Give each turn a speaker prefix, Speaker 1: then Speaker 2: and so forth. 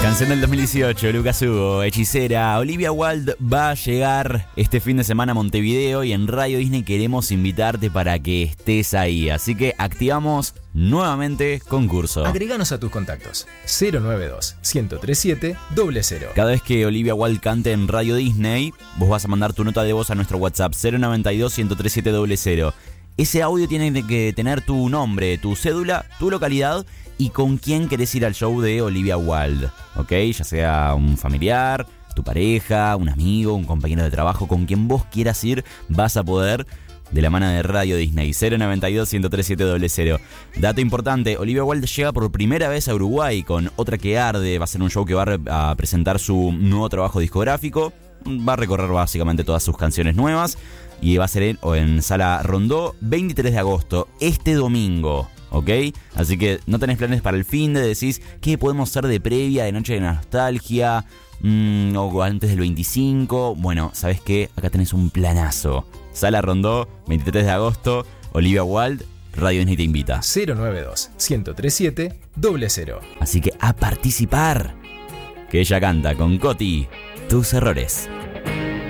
Speaker 1: Canción del 2018, Lucas Hugo, Hechicera. Olivia Wilde va a llegar este fin de semana a Montevideo y en Radio Disney queremos invitarte para que estés ahí. Así que activamos nuevamente concurso.
Speaker 2: Agreganos a tus contactos 092-1037-0.
Speaker 1: Cada vez que Olivia Wilde cante en Radio Disney, vos vas a mandar tu nota de voz a nuestro WhatsApp 092-1037-0. Ese audio tiene que tener tu nombre, tu cédula, tu localidad y con quién querés ir al show de Olivia Wilde, ¿ok? Ya sea un familiar, tu pareja, un amigo, un compañero de trabajo, con quien vos quieras ir, vas a poder de la mano de Radio Disney. 092-1037-0. Dato importante, Olivia Wilde llega por primera vez a Uruguay con Otra que Arde. Va a ser un show que va a presentar su nuevo trabajo discográfico. Va a recorrer básicamente todas sus canciones nuevas y va a ser en Sala Rondó 23 de agosto, este domingo. ¿Ok? Así que no tenés planes para el fin de decís ¿qué podemos hacer de previa, de noche de nostalgia? O antes del 25. Bueno, ¿sabés qué? Acá tenés un planazo. Sala Rondó, 23 de agosto, Olivia Wilde, Radio Disney te invita.
Speaker 2: 092-1037-0.
Speaker 1: Así que a participar. Que ella canta con Coti, Tus Errores.